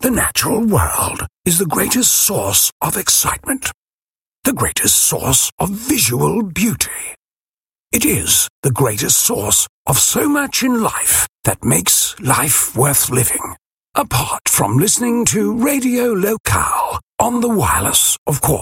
The natural world is the greatest source of excitement, the greatest source of visual beauty. It is the greatest source of so much in life that makes life worth living. Apart from listening to Radio Locale on the wireless, of course.